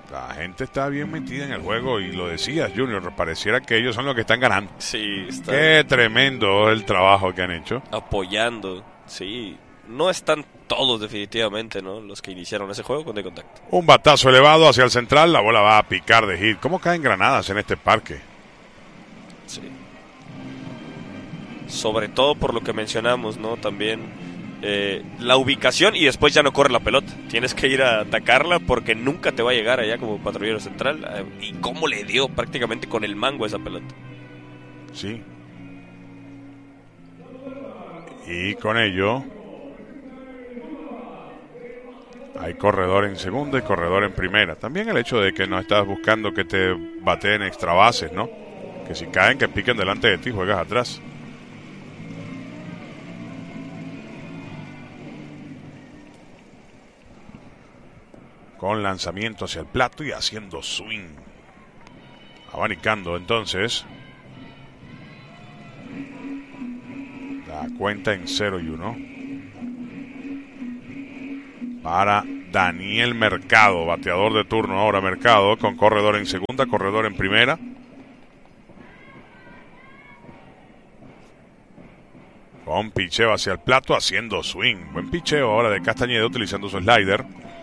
La gente está bien metida en el juego y lo decías, Junior, pareciera que ellos son los que están ganando. Sí, está Qué tremendo el trabajo que han hecho. apoyando, sí. No están todos definitivamente, ¿no? Los que iniciaron ese juego con de contacto. Un batazo elevado hacia el central, la bola va a picar de hit. ¿Cómo caen granadas en este parque? Sí. Sobre todo por lo que mencionamos, ¿no? También la ubicación y después ya no corre la pelota. Tienes que ir a atacarla porque nunca te va a llegar allá como patrullero central. Y cómo le dio prácticamente con el mango esa pelota. Sí. Y con ello hay corredor en segunda y corredor en primera. También el hecho de que no estás buscando que te bateen extra bases, ¿no? Que si caen, que piquen delante de ti, juegas atrás. Con lanzamiento hacia el plato y haciendo swing. Abanicando entonces. La cuenta en 0-1. Para Daniel Mercado, bateador de turno ahora Mercado, con corredor en segunda, corredor en primera. Con picheo hacia el plato, haciendo swing. Buen picheo ahora de Castañeda utilizando su slider.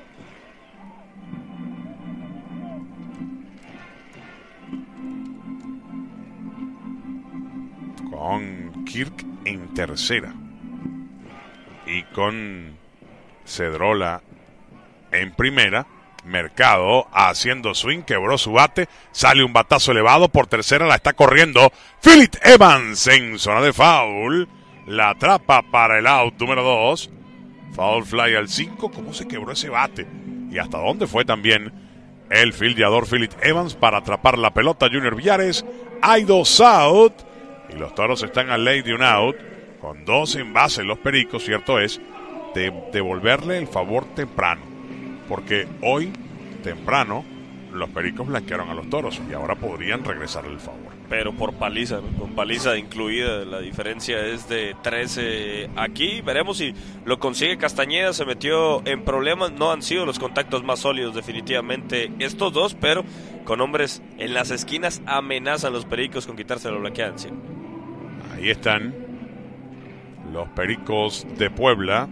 Con Kirk en tercera. Y con Cedrola en primera. Mercado haciendo swing, quebró su bate, sale un batazo elevado por tercera, la está corriendo Philip Evans en zona de foul, la atrapa para el out número 2, foul fly al 5. ¿Cómo se quebró ese bate? Y hasta dónde fue también el fildeador Philip Evans para atrapar la pelota. Junior Villares, hay 2 out y los Toros están a ley de un out con 2 en base. Los Pericos, cierto es, de devolverle el favor temprano, porque hoy temprano los Pericos blanquearon a los Toros y ahora podrían regresar el favor. Pero por paliza, ¿no? Con paliza incluida, la diferencia es de 13 aquí. Veremos si lo consigue Castañeda, se metió en problemas, no han sido los contactos más sólidos definitivamente estos dos, pero con hombres en las esquinas amenazan los Pericos con quitarse la blanqueada, sí. Ahí están los Pericos de Puebla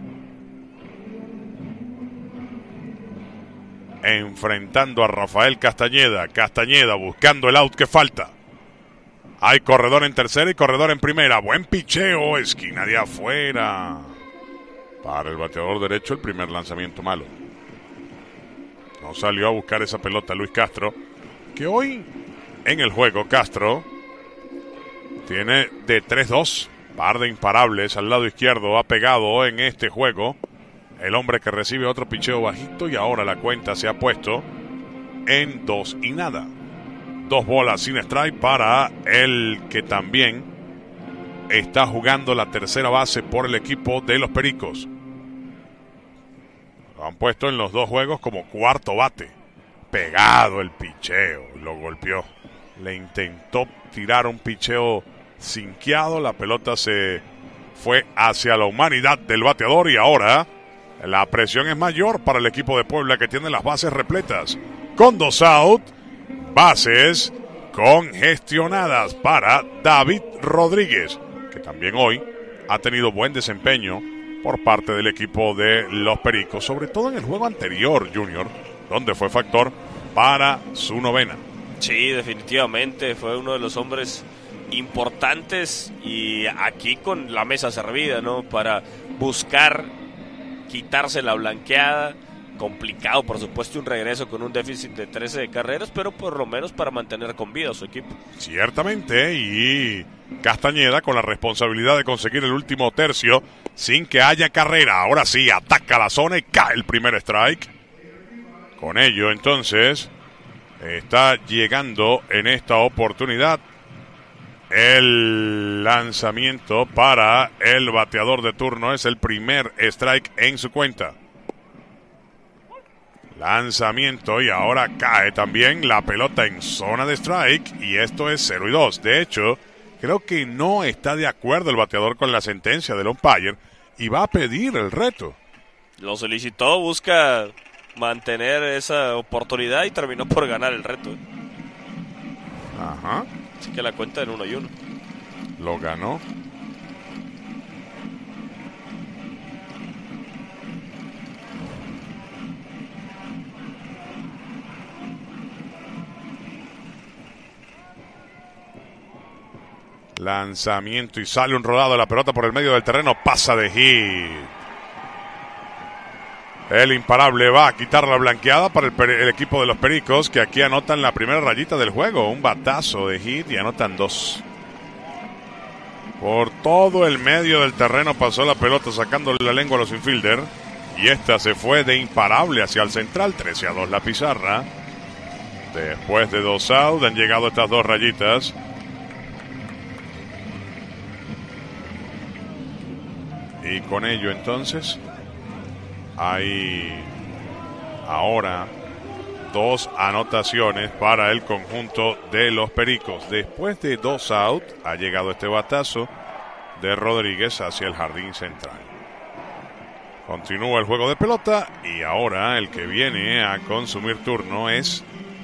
enfrentando a Rafael Castañeda. Castañeda buscando el out que falta. Hay corredor en tercera y corredor en primera. Buen picheo, esquina de afuera. Para el bateador derecho, el primer lanzamiento malo. No salió a buscar esa pelota Luis Castro, que hoy en el juego Castro tiene de 3-2. Par de imparables al lado izquierdo ha pegado en este juego. El hombre que recibe otro picheo bajito y ahora la cuenta se ha puesto en 2-0. 2 bolas sin strike para el que también está jugando la tercera base por el equipo de los Pericos. Lo han puesto en los 2 juegos como cuarto bate. Pegado el picheo, lo golpeó. Le intentó tirar un picheo sinqueado, la pelota se fue hacia la humanidad del bateador y ahora la presión es mayor para el equipo de Puebla, que tiene las bases repletas. Con 2 out, bases congestionadas para David Rodríguez, que también hoy ha tenido buen desempeño por parte del equipo de los Pericos, sobre todo en el juego anterior, Junior, donde fue factor para su novena. Sí, definitivamente fue uno de los hombres importantes y aquí con la mesa servida, ¿no? Para buscar quitarse la blanqueada. Complicado, por supuesto, un regreso con un déficit de 13 de carreras, pero por lo menos para mantener con vida a su equipo. Ciertamente, y Castañeda con la responsabilidad de conseguir el último tercio sin que haya carrera. Ahora sí, ataca la zona y cae el primer strike. Con ello, entonces, está llegando en esta oportunidad el lanzamiento para el bateador de turno. Es el primer strike en su cuenta. Lanzamiento y ahora cae también la pelota en zona de strike y esto es 0-2. De hecho, creo que no está de acuerdo el bateador con la sentencia del umpire y va a pedir el reto. Lo solicitó, busca mantener esa oportunidad y terminó por ganar el reto. Ajá. Así que la cuenta en 1-1. Lo ganó. Lanzamiento y sale un rodado. La pelota por el medio del terreno. Pasa de hit. El imparable va a quitar la blanqueada para el equipo de los Pericos, que aquí anotan la primera rayita del juego. Un batazo de hit y anotan 2. Por todo el medio del terreno pasó la pelota sacándole la lengua a los infielder. Y esta se fue de imparable hacia el central. 13-2 la pizarra. Después de 2 outs han llegado estas 2 rayitas. Y con ello entonces hay ahora 2 anotaciones para el conjunto de los Pericos. Después de 2 outs ha llegado este batazo de Rodríguez hacia el jardín central. Continúa el juego de pelota y ahora el que viene a consumir turno es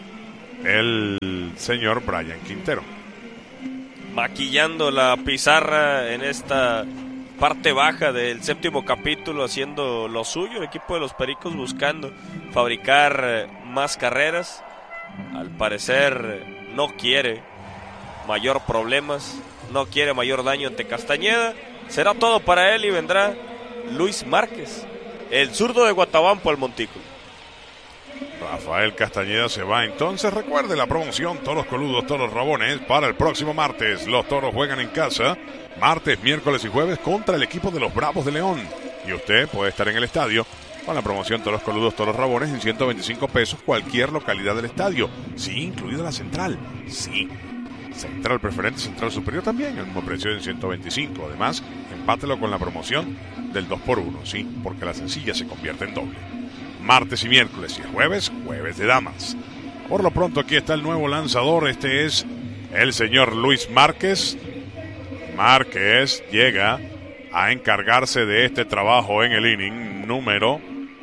el señor Brian Quintero. Maquillando la pizarra en esta parte baja del 7º capítulo, haciendo lo suyo el equipo de los Pericos, buscando fabricar más carreras. Al parecer no quiere mayor problemas, no quiere mayor daño ante Castañeda. Será todo para él y vendrá Luis Márquez, el zurdo de Guatabampo al montículo. Rafael Castañeda se va entonces. Recuerde la promoción Toros Coludos, Toros Rabones para el próximo martes. Los Toros juegan en casa martes, miércoles y jueves contra el equipo de los Bravos de León. Y usted puede estar en el estadio con la promoción Toros Coludos, Toros Rabones en 125 pesos cualquier localidad del estadio. Sí, incluida la central. Sí. Central preferente, central superior también, el mismo precio en 125. Además, empátelo con la promoción del 2x1, sí, porque la sencilla se convierte en doble. Martes y miércoles y jueves, jueves de damas. Por lo pronto aquí está el nuevo lanzador. Este es el señor Luis Márquez. Márquez llega a encargarse de este trabajo en el inning número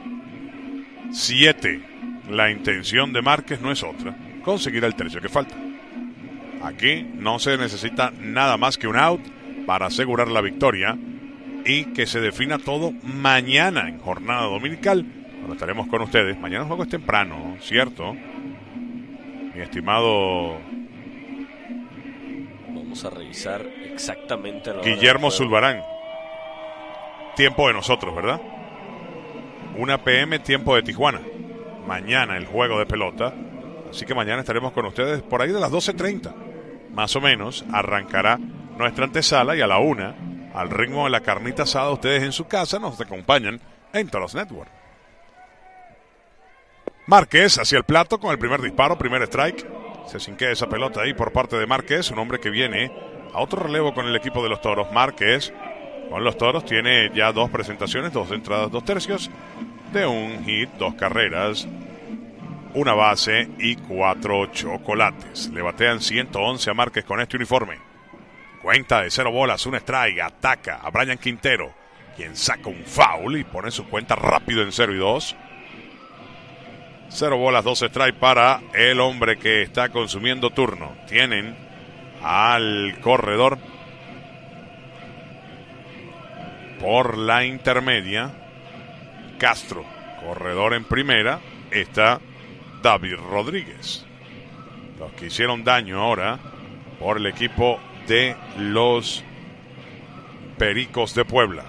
7. La intención de Márquez no es otra: conseguir el tercio que falta. Aquí no se necesita nada más que un out para asegurar la victoria y que se defina todo mañana en jornada dominical, cuando estaremos con ustedes. Mañana el juego es temprano, ¿cierto? Mi estimado... Vamos a revisar exactamente la Guillermo Zulbarán. Tiempo de nosotros, ¿verdad? 1 p.m. tiempo de Tijuana. Mañana el juego de pelota. Así que mañana estaremos con ustedes por ahí de las 12:30. Más o menos arrancará nuestra antesala y a la 1, al ritmo de la carnita asada, ustedes en su casa nos acompañan en Toros Network. Márquez hacia el plato con el primer disparo, primer strike. Se sinquea esa pelota ahí por parte de Márquez, un hombre que viene a otro relevo con el equipo de los Toros. Márquez con los Toros tiene ya 2 presentaciones, 2 entradas, 2 tercios, de un hit, 2 carreras, 1 base y 4 chocolates. Le batean 111 a Márquez con este uniforme. Cuenta de 0 bolas, 1 strike. Ataca a Brian Quintero, quien saca un foul y pone su cuenta rápido en 0-2. 0 bolas, 2 strike para el hombre que está consumiendo turno. Tienen al corredor por la intermedia, Castro. Corredor en primera está David Rodríguez. Los que hicieron daño ahora por el equipo de los Pericos de Puebla.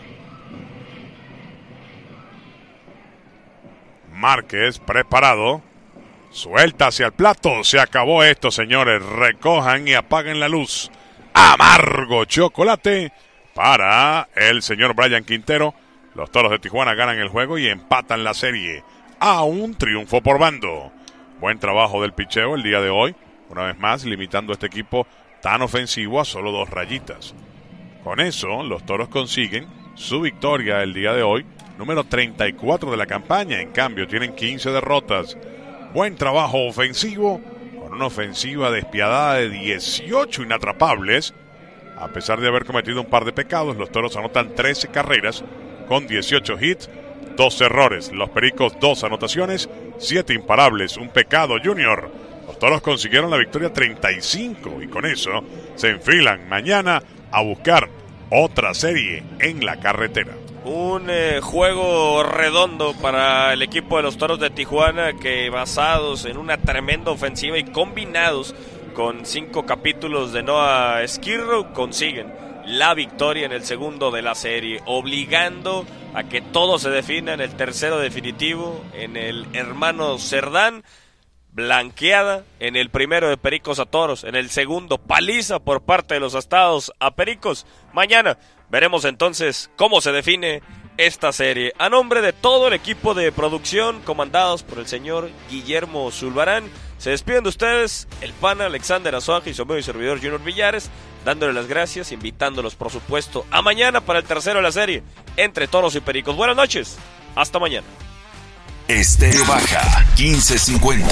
Márquez preparado, suelta hacia el plato. Se acabó esto, señores. Recojan y apaguen la luz. Amargo chocolate para el señor Brian Quintero. Los Toros de Tijuana ganan el juego y empatan la serie a un triunfo por bando. Buen trabajo del picheo el día de hoy, una vez más limitando a este equipo tan ofensivo a solo 2 rayitas. Con eso, los Toros consiguen su victoria el día de hoy, número 34 de la campaña. En cambio, tienen 15 derrotas. Buen trabajo ofensivo, con una ofensiva despiadada de 18 inatrapables. A pesar de haber cometido un par de pecados, los Toros anotan 13 carreras con 18 hits, 2 errores. Los Pericos 2 anotaciones 7 imparables, un pecado, Junior. Los Toros consiguieron la victoria 35 y con eso se enfilan mañana a buscar otra serie en la carretera. Un juego redondo para el equipo de los Toros de Tijuana, que basados en una tremenda ofensiva y combinados con 5 capítulos de Noah Skirrow, consiguen la victoria en el segundo de la serie, obligando a que todo se defina en el tercero definitivo, en el hermano Cerdán. Blanqueada en el primero de Pericos a Toros, en el segundo paliza por parte de los Astados a Pericos. Mañana veremos entonces cómo se define esta serie. A nombre de todo el equipo de producción, comandados por el señor Guillermo Zulbarán, se despiden de ustedes el pana Alexander Azuaje y su amigo y servidor Junior Villares, dándole las gracias, invitándolos por supuesto a mañana para el tercero de la serie entre Toros y Pericos. Buenas noches, hasta mañana. Estéreo Baja 1550.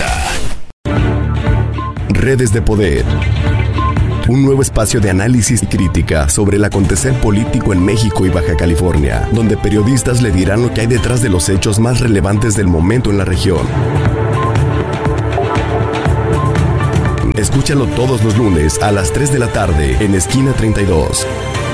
Redes de Poder. Un nuevo espacio de análisis y crítica sobre el acontecer político en México y Baja California, donde periodistas le dirán lo que hay detrás de los hechos más relevantes del momento en la región. Escúchalo todos los lunes a las 3 de la tarde en Esquina 32.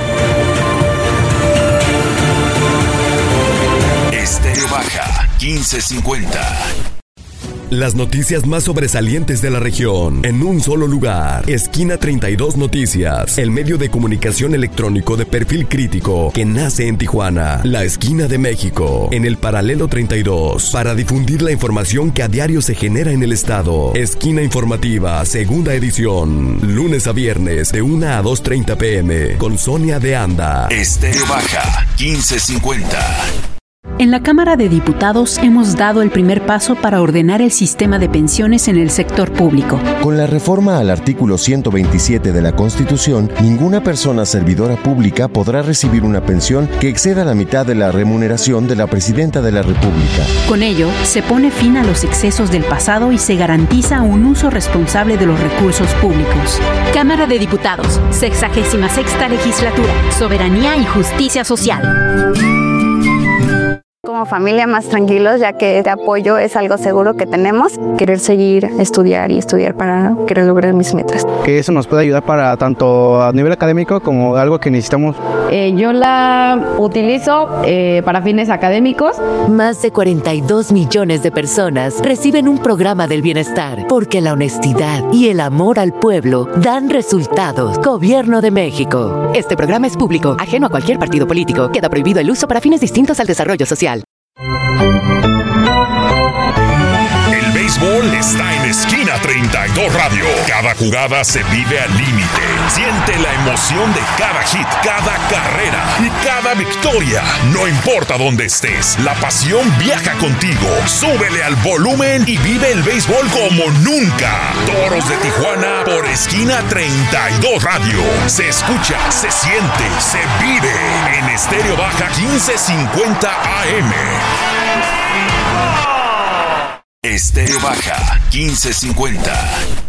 Estéreo Baja 1550. Las noticias más sobresalientes de la región en un solo lugar. Esquina 32 Noticias, el medio de comunicación electrónico de perfil crítico que nace en Tijuana, la esquina de México, en el paralelo 32, para difundir la información que a diario se genera en el estado. Esquina Informativa, segunda edición, lunes a viernes de 1 a 2:30 p.m. con Sonia de Anda. Estéreo Baja 1550. En la Cámara de Diputados hemos dado el primer paso para ordenar el sistema de pensiones en el sector público. Con la reforma al artículo 127 de la Constitución, ninguna persona servidora pública podrá recibir una pensión que exceda la mitad de la remuneración de la Presidenta de la República. Con ello, se pone fin a los excesos del pasado y se garantiza un uso responsable de los recursos públicos. Cámara de Diputados, 66ª Legislatura, Soberanía y Justicia Social. Como familia más tranquilos, ya que este apoyo es algo seguro que tenemos. Querer seguir, estudiar para querer lograr mis metas. Que eso nos puede ayudar para tanto a nivel académico como algo que necesitamos. Yo la utilizo para fines académicos. Más de 42 millones de personas reciben un programa del bienestar porque la honestidad y el amor al pueblo dan resultados. Gobierno de México. Este programa es público, ajeno a cualquier partido político. Queda prohibido el uso para fines distintos al desarrollo social. El béisbol está en Esquina 32 Radio. Cada jugada se vive al límite. Siente la emoción de cada hit, cada carrera y cada victoria. No importa dónde estés, la pasión viaja contigo. Súbele al volumen y vive el béisbol como nunca. Toros de Tijuana por Esquina 32 Radio. Se escucha, se siente, se vive en Estéreo Baja 1550 AM. Estéreo Baja 1550.